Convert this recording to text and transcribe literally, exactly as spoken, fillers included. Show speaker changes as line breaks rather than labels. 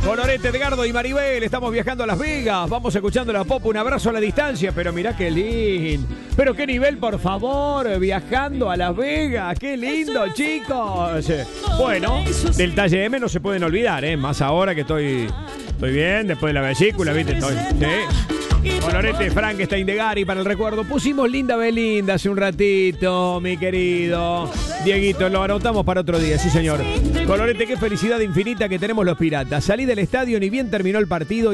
Colorete, Edgardo y Maribel, estamos viajando a Las Vegas. Vamos escuchando la pop, un abrazo a la distancia. Pero mirá qué lindo. Pero qué nivel, por favor, viajando a Las Vegas. Qué lindo, chicos. Bueno, del talle M no se pueden olvidar, ¿eh? Más ahora que estoy, estoy bien, después de la vesícula, ¿viste? Estoy, ¿sí? Colorete, Frankenstein de Gary para el recuerdo. Pusimos Linda Belinda hace un ratito, mi querido Dieguito, lo anotamos para otro día, sí señor. Colorete, qué felicidad infinita que tenemos los piratas. Salí del estadio, ni bien terminó el partido